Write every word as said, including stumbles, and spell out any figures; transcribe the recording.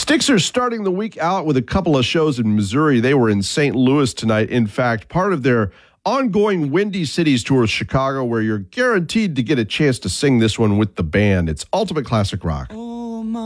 Styx are starting the week out with a couple of shows in Missouri. They were in Saint Louis tonight. In fact, part of their ongoing Windy Cities tour with Chicago, where you're guaranteed to get a chance to sing this one with the band. It's Ultimate Classic Rock.